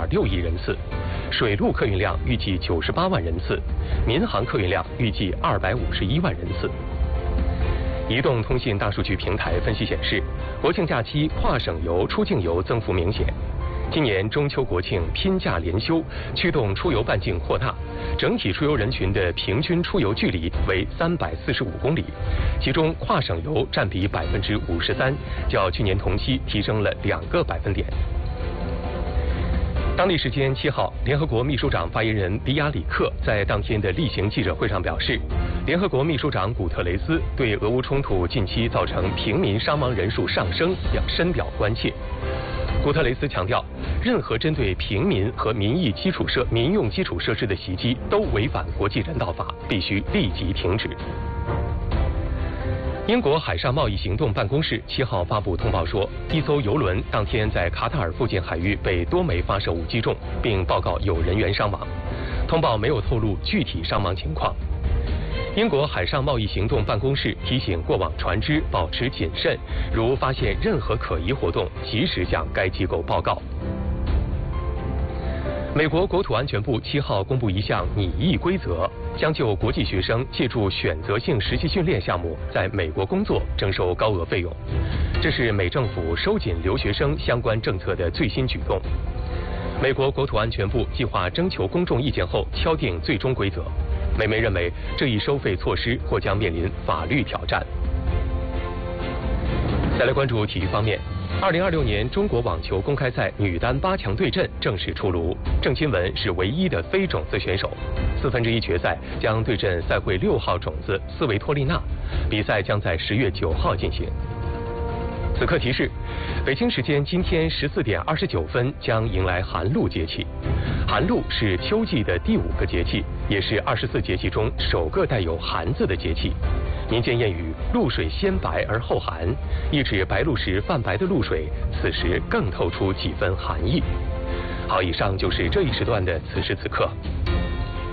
1.6亿人次，水陆客运量预计98万人次，民航客运量预计251万人次。移动通信大数据平台分析显示，国庆假期跨省游、出境游增幅明显。今年中秋国庆拼假连休，驱动出游半径扩大，整体出游人群的平均出游距离为345公里，其中跨省游占比53%，较去年同期提升了2个百分点。当地时间7号，联合国秘书长发言人比亚里克在当天的例行记者会上表示，联合国秘书长古特雷斯对俄乌冲突近期造成平民伤亡人数上升深表关切。古特雷斯强调，任何针对平民和民用基础设施的袭击都违反国际人道法，必须立即停止。英国海上贸易行动办公室7号发布通报说，一艘邮轮当天在卡塔尔附近海域被多枚发射物击中，并报告有人员伤亡。通报没有透露具体伤亡情况。英国海上贸易行动办公室提醒过往船只保持谨慎，如发现任何可疑活动，及时向该机构报告。美国国土安全部7号公布一项拟议规则，将就国际学生借助选择性实习训练项目在美国工作征收高额费用。这是美政府收紧留学生相关政策的最新举动。美国国土安全部计划征求公众意见后敲定最终规则。美媒认为，这一收费措施或将面临法律挑战。再来关注体育方面，2026年中国网球公开赛女单8强对阵正式出炉，郑钦文是唯一的非种子选手。1/4决赛将对阵赛会6号种子斯维托利娜，比赛将在10月9号进行。此刻提示，北京时间今天14点29分将迎来寒露节气。寒露是秋季的第5个节气，也是24节气中首个带有寒字的节气。民间谚语“露水先白而后寒”，意指白露时泛白的露水，此时更透出几分寒意。好，以上就是这一时段的此时此刻。